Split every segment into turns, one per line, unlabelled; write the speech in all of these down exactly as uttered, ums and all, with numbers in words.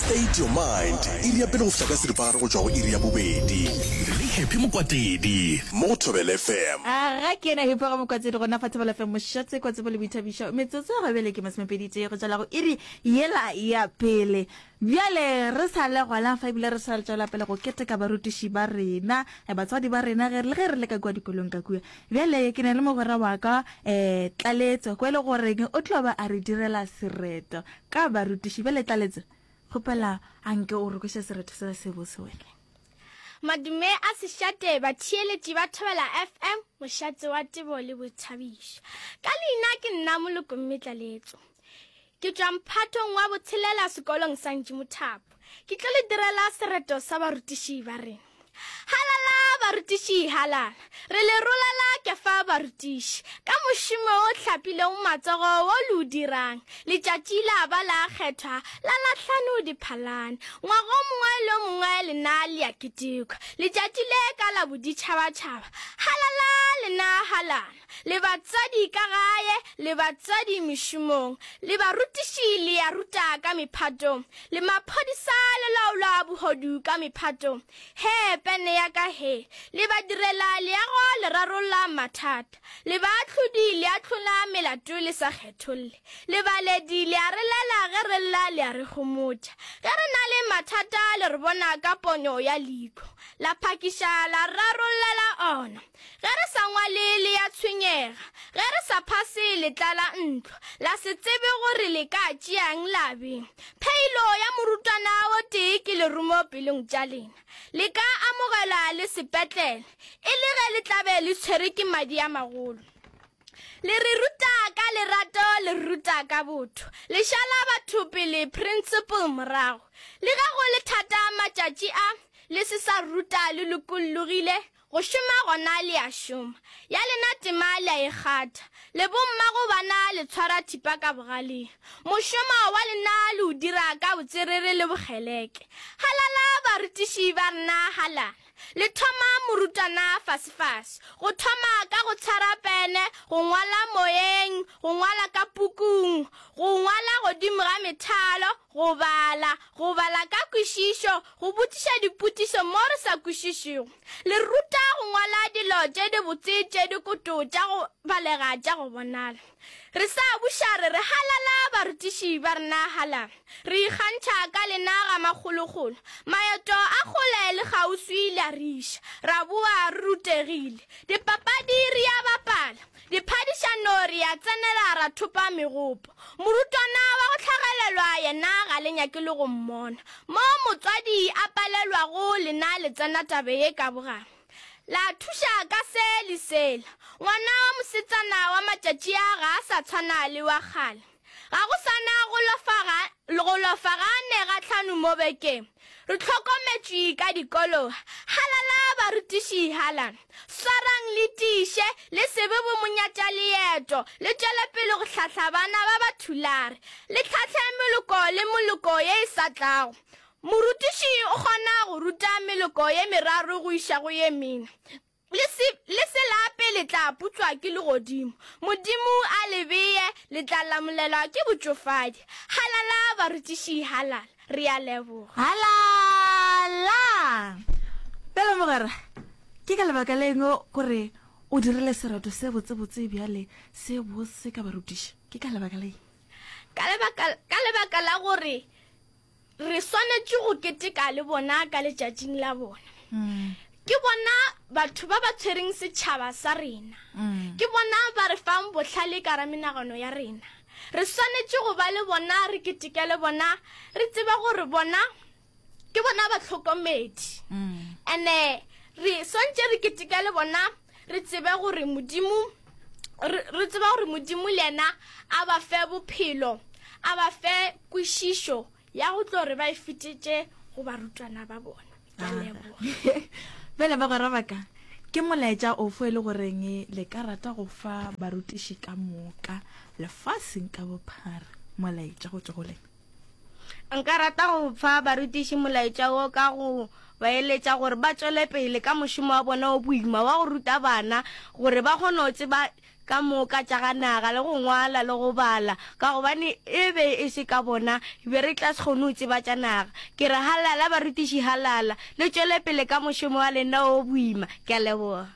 State Your Mind iri ya pele go fika ka seripagare go tswa go iri ya bobedi le Happy Mokwatedi mo Thobela F M.
Ah ga ke na Happy Mokwatedi go na fa Thobela F M mo shatse kwa tsebole bithabisha metsotso ga bele ke masmepeditse go tsala go iri yela ya pele bjale re sa le go la fa bile re sa le tsala pele go keteka barutishi ba rena e batswadi ba rena ge re re le ka kwa dikolong ka kuya bjale ke na le mogora wa ka eh tlaletso go le gore o tloba a re direla sereto ka barutishi bjale tlaletso khopela anke o re go se sereto se se bose wena
Madume a se shate ba tsheletsi ba Thobela F M mo shatse wa tebo le bothabisha ka lena ke nna moloko mmetlaletso ke tswa mphatong wa botshelela sekolong sa Njimuthapo ke tlo le direla sereto sa barutishi ba rena halala barutishi halala re le rolala ke fa barutishi ka moshimo o tlhapile o matsogo o ludirang le tšatšila ba la kgethwa la lahlano diphalane ngwago mongwe le mongwe le na le ya keteko le tšatšile ka la boditšhabatšhaba halala le na halala le batsadi ka gae le batsadi mešomong le barutishi le ya ruta ka mephatong le maphodisa le laola bohodu ka mephatong he pene ya ka he le ba direla le ya go le rarolla mathata le ba tlhodi le a tlhola melato le sa kgetholle le ba ledi le a relela ge re lla le a re gomotša ge re na le mathata le re bona ka ponyo ya leikho la phakisha la rarollela ona ge re sa ngwale le ya tshwenyega ge re sa phase le tlala ntlo la se tsebe gore le ka tšeang labeng pheilo ya morutwana o tee ke le rumo pelong tša lena le ka amogela le sepetlele e le ge le tlabe le tshwere ke madi a magolo le re ruta ka lerato le ruta ka botho le šala batho pele principal morago le ga go le thata matšatši a le se sa ruta le lokollogile go šoma gona le a šoma ya lena tema le a ikgatha le bommago bana le tshwara thipa ka bogaleng mošomo wa lena le o dira ka botserere le bokgeleke halala barutiši ba rena halala le thoma morutana fasefase go thoma ka go tshara pene go ngwala moyeng go ngwala ka pukung go ngwala godimo ga methalo go bala go bala ka kwešišo go botiša diputišo mo re sa kwešišego le ruta go ngwala dilo tše di botse tše di koto tša go balega tša go bonala re sa buša re re halala barutiši ba rena halala re ikgantšha ka lenaga magologolo maeto a kgole le kgauswi le a riša ra boa rutegile dipapadi re ya bapala diphadišano re ya tsenela ra thopa megopo morutwana wa go tlhagelelwa yena ga le nyake le go mmona mo motswadi a palelwago lena le tsena tabe ye ka bogana la thuša ka se le sela ngwana wa mosetsana wa matšatši a ga a sa tshwana le wa kgale ga go sana go lofagane ga tlhano mo bekeng re tlhokometšwe ka dikolo halala barutiši halala swarang le tiše le sebe bo monyatša leeto le tšwele pele go hlahla bana ba bathulare le tlhatlhe meloko le moloko ye e sa tlago morutiši o kgona go ruta meloko ye meraro go iša go ye mene le se lape le tla putswa ke legodimo modimo a lebeye le tla lamolelwa ke botšofadi halala barutiši halala re a leboga
halala pele mogara ke ka lebaka leng gore o dirile sereto se botsebotse bjale se bose ka barutiši ke ka lebaka leng
ka lebaka la gore re swanetše go keteka le bona ka letšatšing la bona ke bona batho ba ba tshwereng setšhaba sa rena ke bona ba re fang bohlale ka ra menagano ya rena re swanetše go ba le bona re keteke le bona re tseba gore bona ke bona batlhokomedi ande re swantše re keteke le bona re tseba gore modimo re tseba gore modimo le yena a ba fe bophelo a ba fe kwešišo ya go tlo re ba e fetetše go barutwana ba bona ka leboga
bele ba gore baka ke molaetša o fo le goreng le ka rata go fa barutiši ka moka lefaseng ka bophara molaetša go tswa go lena
nka rata go fa barutiši molaetša o ka go ba eletša gore ba tswele pele ka mošomo wa bona o boima wa go ruta bana gore ba kgone go tseba ka moka tša ga naga le go ngwala le go bala ka gobane e be e se ka bona be re tla se kgone o tseba tša naga ke re halala barutiši halala le tšwele pele ka mošomo wa lena o boima ke a leboga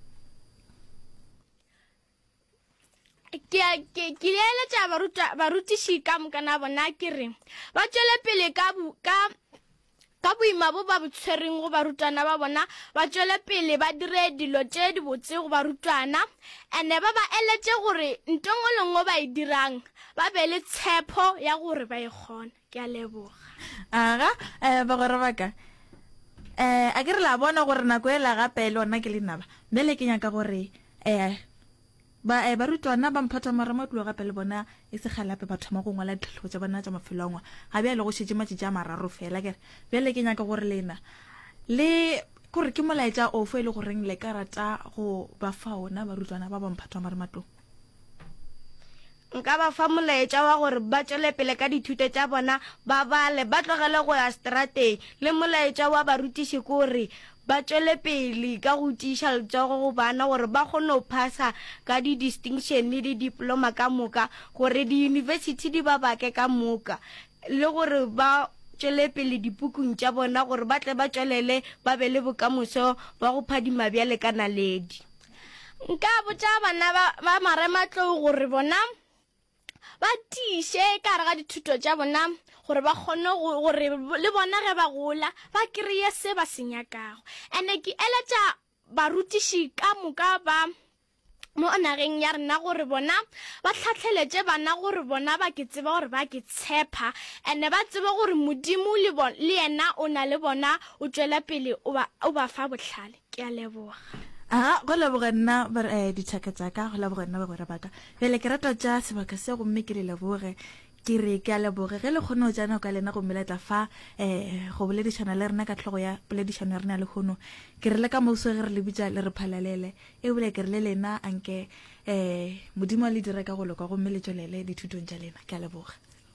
ke ke ke eletša baruta barutiši ka moka na bona ke re ba tšwele pele ka ka ka boima bo ba botshwereng go barutwana ba bona ba tšwele pele ba dire dilo tše di botse go barutwana ene ba ba eletše gore ntongo lengwe ba e dirang ba be le tshepo ya gore ba e kgona ke a leboga
aga eh ba gore baka eh a ke re la bona gore nako e la gape le ona ke le naba bele ke nyaka gore eh ba e barutwana ba mphata marama tlo gape le bona e se galape batho ma go ngwala ditlhoko tsa bona tsa mafelongwa ga be le go shetse matsi tsa mararo fela ke bele ke nyaka gore lena le gore ke molaetša o fo ile go reng le karata go ba fa ona barutwana ba ba mphata marama tlo
nka ba fa molaetša wa gore ba tšwele pele ka dithuto tša bona ba bale ba tlogele go ya strateng le molaetša wa barutiši gore ba tšwele pele ka go tiša letsogo go bana gore ba kgone go phasa ka di-distinction le di-diploma ka moka gore di-university di ba bake ka moka le gore ba tšwele pele dipukung tša bona gore ba tle ba tšwelele ba be le bokamoso ba go phadima bjale ka naledi nka botša bana ba marematlou gore bona ba tiše ka gare ga dithuto tša bona gore ba kgone gore le bona ge ba gola ba kry-e se ba se nyakago ande ke eletša barutiši ka moka ba mo nageng ya rena gore bona ba tlhatlheletše bana gore bona ba ke tseba gore ba ke tshepa ande ba tsebe gore modimo le yena o na le bona o tšwela pele o ba fa bohlale ke a leboga
aha go leboga nna eh dithaka tsa ka go leboga nna ba gore baka bele ke rata tša sebaka se go mme ke le leboge ke re ke a leboge ge le kgone o jana ka lena go mmeletla fa eh go boledišana le rena ka tlhogo ya boledišano ya rena le kgono ke re le ka mouso ge re le bitša le re phalalele e bole ke re le lena anke eh modimo le dire ka go loka go mmeletšolele dithutong tša lena ke a leboga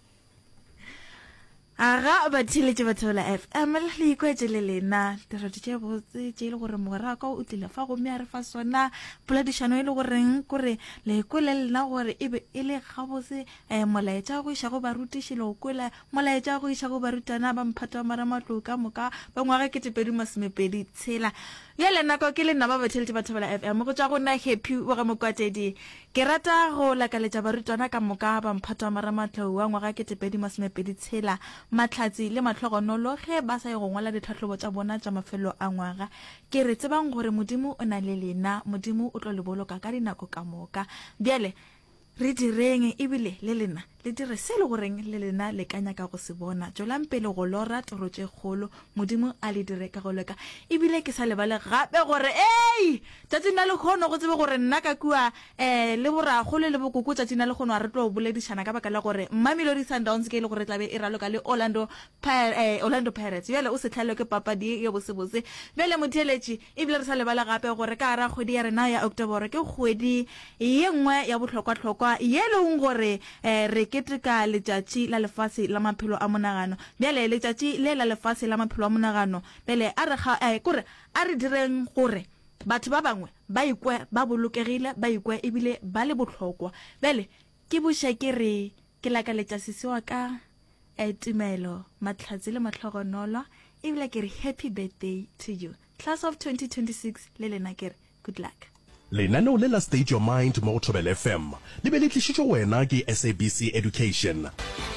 aga ba tšhiletše batho la F M le ikwetse le lena dirato tše botse tše le gore mogwera ka o tlile fa gomme a re fa sona poledišano e le goreng kore le kwele lena gore e be e le gabotse um molaetša go iša go barutiši le go kwela molaetša go iša go barutwana ba mphata wa maramatlou ka moka ba ngwaga ketepedi masomepedi tshela ya le nako ke le nna ba ba tšhiletše batho la F M go tša gona happy wa ga mokwatedi ke rata go lakaletša barutwana ka moka ba mphata wa maramatlou wa ngwaga ketepedi masomepedi tshela matlhatsi le matlhogonolo ge ba sa ye go ngwala ditlhatlhobo tša bona tša mafelo a ngwaga ke re tsebang gore modimo o na le lena modimo o tlo le boloka ka dinako ka moka bjale re direng ebile le lena le dire se le goreng le lena le kanya ka go se bona tšwelang pele go lora toro tše kgolo modimo a le dire ka go leka ebile ke sa lebale gape gore ei tšatši nna le kgono go tsebe gore nna ka kua um le boragolo le bokoko tšatši nna le kgono a re tlo boledišana ka baka la gore Mamelodi Sundowns ke e le gore tlabe e raloka le Orlando Orlando Pirates bjale o se tlhalwe ke papadi ye bosebose bjale motheletši ebile re sa lebala gape gore ka gara kgwedi ya rena ya October ke kgwedi ye nngwe ya bohlokwa-hlokwa ye leng gore um re keteka letšatši la lefase la maphelo a monagano bjale letšatši le la lefase la maphelo a monagano bjale a re kore a re direng gore batho ba bangwe ba ikwe ba bolokegile ba ikwe ebile ba le bohlokwa bjale ke buša ke re ke lakaletša sesewa ka tumelo mahlatsi le matlhogonolo ebile ke re happy birthday to you class of twenty twenty-six le lena ke re good luck
lenaneo le la State Your Mind mo Thobela F M le be le tlišitšwe wena ke S A B C Education.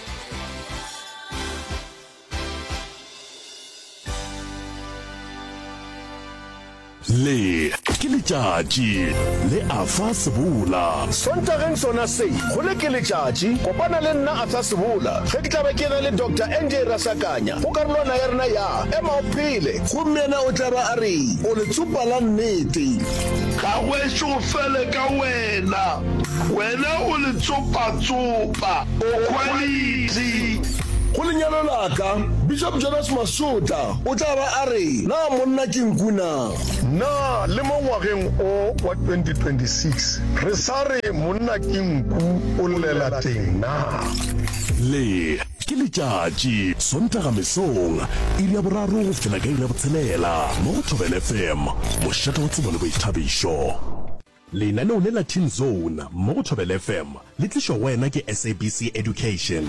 Le ke letšatši le afa sebola
sontageng sona se go le ke letšatši kopana le nna afa sebola ge ke tlabe ke na le Doctor N J Rasakanya go karolwana ya rena ya ema o phele gommena o tla ba a re o le tsupa la nnete
ka gwešo fele ka wena wena o le tsopa-tsopa o quality
go lenyalo laka Bishop Jonas Masuta o tla ba a re na monna ke nkuna na le mo ngwageng o wa twenty twenty-six re sa re monna ke nku o lela teng na
le ke letšatši sontaga mesong iri ya boraro go fela ka iri ya botshelela mo go Thobela F M mošate wa tsebo le boithabišo. lenaneo le la Teen Zone mo go Thobela F M le tliswa wena ke S A B C Education.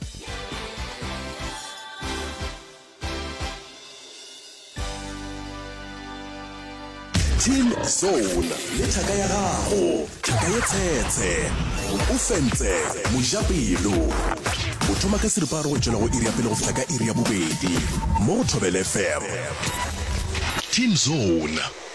Teen Zone le thaka ya gago, thaka ya tshetse, o fentse mojapelo. O thoma ka seriparo go tsena go iri ya pele go fihla ka iri ya bobedi mo go Thobela F M. Teen Zone.